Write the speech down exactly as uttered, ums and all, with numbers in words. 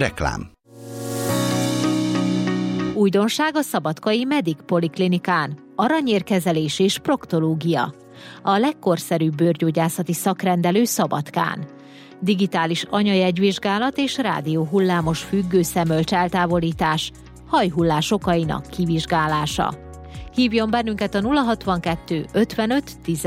Reklám. Újdonság a szabadkai Medic Poliklinikán. Aranyérkezelés és proktológia. A legkorszerűbb bőrgyógyászati szakrendelő Szabadkán. Digitális anyajegyvizsgálat és rádióhullámos függőszemölcs eltávolítás, hajhullás okainak kivizsgálása. Hívjon bennünket a nulla hatvankettő ötvenöt